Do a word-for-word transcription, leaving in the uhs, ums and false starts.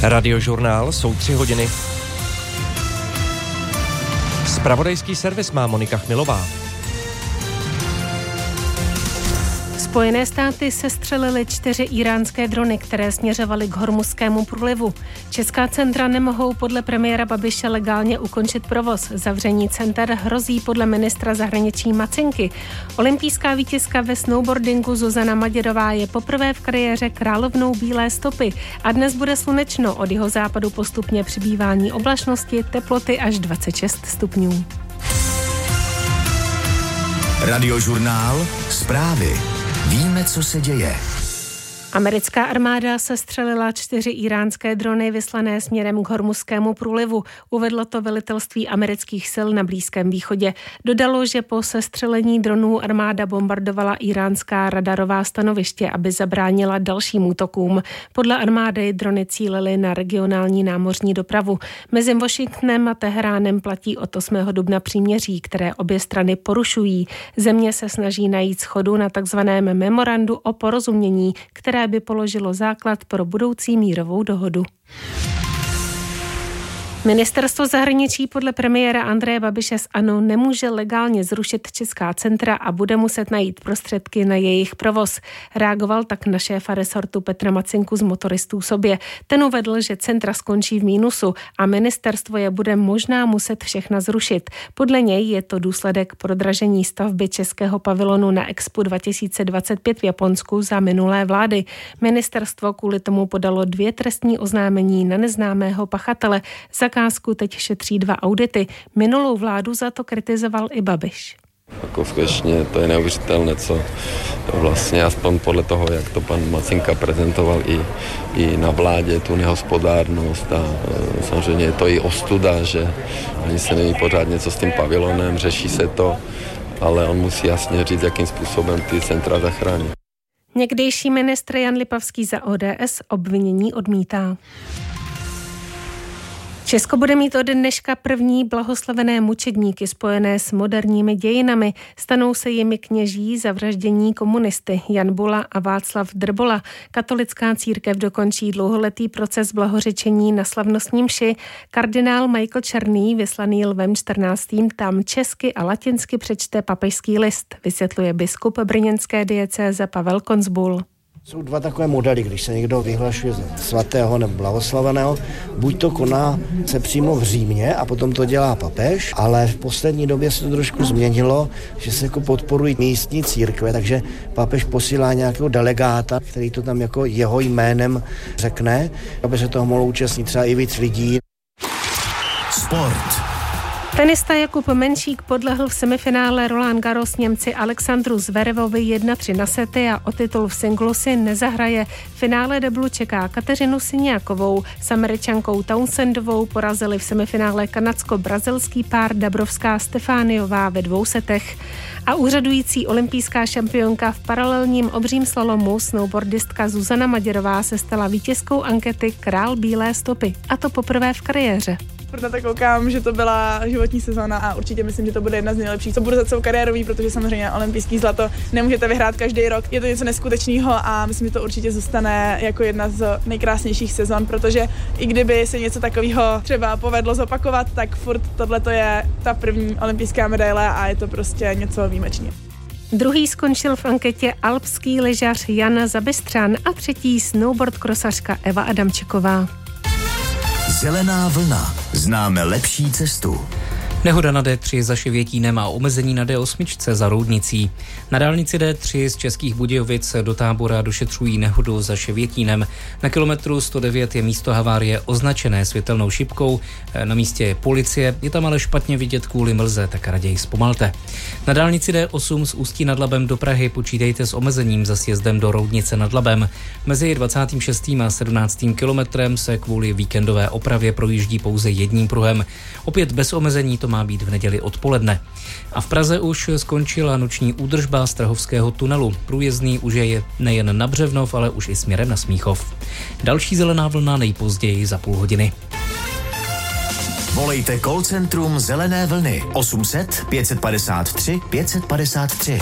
Radiožurnál, jsou tři hodiny. Zpravodajský servis má Monika Chmilová. Spojené státy sestřelily čtyři íránské drony, které směřovaly k Hormuzskému průlivu. Česká centra nemohou podle premiéra Babiše legálně ukončit provoz. Zavření center hrozí podle ministra zahraničí Macinky. Olympijská vítězka ve snowboardingu Zuzana Maděrová je poprvé v kariéře královnou bílé stopy. A dnes bude slunečno, od jihozápadu postupně přibývání oblačnosti, teploty až dvacet šest stupňů. Radiožurnál, zprávy. Víme, co se děje. Americká armáda sestřelila čtyři íránské drony vyslané směrem k Hormuzskému průlivu. Uvedlo to velitelství amerických sil na Blízkém východě. Dodalo, že po sestřelení dronů armáda bombardovala iránská radarová stanoviště, aby zabránila dalším útokům. Podle armády drony cílily na regionální námořní dopravu. Mezi Washingtonem a Teheránem platí od osmého dubna příměří, které obě strany porušují. Země se snaží najít shodu na takzvaném memorandu o porozumění, které by položilo základ pro budoucí mírovou dohodu. Ministerstvo zahraničí podle premiéra Andreje Babiše z ANO nemůže legálně zrušit česká centra a bude muset najít prostředky na jejich provoz. Reagoval tak na šéfa resortu Petra Macinku z Motoristů sobě. Ten uvedl, že centra skončí v mínusu a ministerstvo je bude možná muset všechna zrušit. Podle něj je to důsledek prodražení stavby českého pavilonu na Expo dva tisíce dvacet pět v Japonsku za minulé vlády. Ministerstvo kvůli tomu podalo dvě trestní oznámení na neznámého pachatele. Za zakázku teď šetří dva audity. Minulou vládu za to kritizoval i Babiš. Jako skutečně to je neuvěřitelné, co vlastně aspoň podle toho, jak to pan Macinka prezentoval i, i na vládě, tu nehospodárnost a e, samozřejmě je to i ostuda, že ani se neví pořádně co s tím pavilonem, řeší se to, ale on musí jasně říct, jakým způsobem ty centra zachránit. Někdejší ministr Jan Lipavský za O D S obvinění odmítá. Česko bude mít od dneška první blahoslavené mučedníky spojené s moderními dějinami. Stanou se jimi kněží zavraždění komunisty Jan Bula a Václav Drbola. Katolická církev dokončí dlouholetý proces blahořečení na slavnostní mši. Kardinál Michael Černý, vyslaný Lvem čtrnáctým tam česky a latinsky přečte papežský list, vysvětluje biskup brněnské diecéze Pavel Konzbul. Jsou dva takové modely, když se někdo vyhlašuje za svatého nebo blahoslaveného, buď to koná se přímo v Římě a potom to dělá papež, ale v poslední době se to trošku změnilo, že se jako podporují místní církve, takže papež posílá nějakého delegáta, který to tam jako jeho jménem řekne, aby se toho mohlo účastnit třeba i víc lidí. Sport. Tenista Jakub Menšík podlehl v semifinále Roland Garros Němci Alexandru Zverevovi jedna tři na sety a o titul v singlu si nezahraje. V finále deblu čeká Kateřinu Siniakovou. S Američankou Townsendovou porazili v semifinále kanadsko-brazilský pár Dabrovská Stefániová ve dvou setech. A úřadující olympijská šampionka v paralelním obřím slalomu snowboardistka Zuzana Maděrová se stala vítězkou ankety Král bílé stopy. A to poprvé v kariéře. Na to koukám, že to byla životní sezóna a určitě myslím, že to bude jedna z nejlepších, co bude za celou kariérový, protože samozřejmě olympijský zlato nemůžete vyhrát každý rok. Je to něco neskutečného a myslím, že to určitě zůstane jako jedna z nejkrásnějších sezon, protože i kdyby se něco takového třeba povedlo zopakovat, tak furt tohle je ta první olympijská medaile a je to prostě něco výjimečného. Druhý skončil v anketě alpský lyžař Jan Zabystřan a třetí snowboard krosařka Eva Adamčeková. Zelená vlna. Známe lepší cestu. Nehoda na D tři za Ševětínem a omezení na D osm za Roudnicí. Na dálnici D tři z Českých Budějovic do Tábora došetřují nehodu za Ševětínem. Na kilometru sto devět je místo havárie označené světelnou šipkou. Na místě je policie, je tam ale špatně vidět kvůli mlze, tak raději zpomalte. Na dálnici D osm z Ústí nad Labem do Prahy počítejte s omezením za sjezdem do Roudnice nad Labem. Mezi dvacátým šestým a sedmnáctým kilometrem se kvůli víkendové opravě projíždí pouze jedním pruhem. Opět bez omezení to má být v neděli odpoledne. A v Praze už skončila noční údržba Strahovského tunelu. Průjezdný už je nejen na Břevnov, ale už i směrem na Smíchov. Další zelená vlna nejpozději za půl hodiny. Volejte call centrum Zelené vlny osm set pět set padesát tři pět set padesát tři.